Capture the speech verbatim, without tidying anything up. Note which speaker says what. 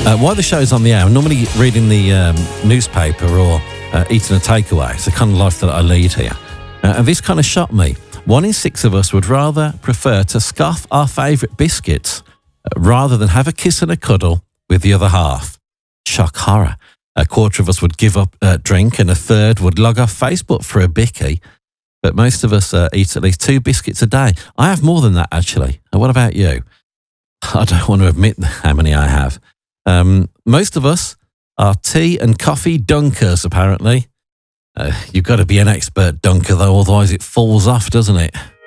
Speaker 1: Uh, while the show's on the air, I'm normally reading the um, newspaper or uh, eating a takeaway. It's the kind of life that I lead here. Uh, and this kind of shocked me. One in six of us would rather prefer to scoff our favourite biscuits uh, rather than have a kiss and a cuddle with the other half. Shock horror. A quarter of us would give up a drink and a third would log off Facebook for a bicky. But most of us uh, eat at least two biscuits a day. I have more than that, actually. Uh, what about you? I don't want to admit how many I have. Um, most of us are tea and coffee dunkers, apparently. Uh, you've got to be an expert dunker, though, otherwise it falls off, doesn't it?